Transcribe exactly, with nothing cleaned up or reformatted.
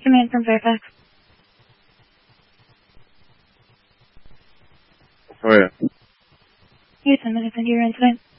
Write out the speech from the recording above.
Demand from Fairfax. Oh, yeah. You have ten minutes into your incident.